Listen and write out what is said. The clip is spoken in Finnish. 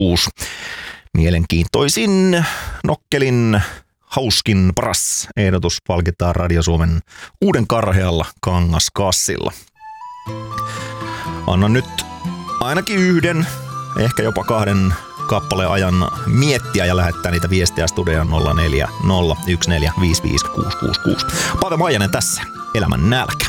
uusi mielenkiintoisin, nokkelin, hauskin, paras ehdotus palkitaan Radio Suomen uuden karhealla kangaskassilla. Annan nyt ainakin yhden, ehkä jopa 2 kappaleen ajan miettiä ja lähettää niitä viestejä studioon 0401455666. Pave Maijanen tässä, Elämän nälkä.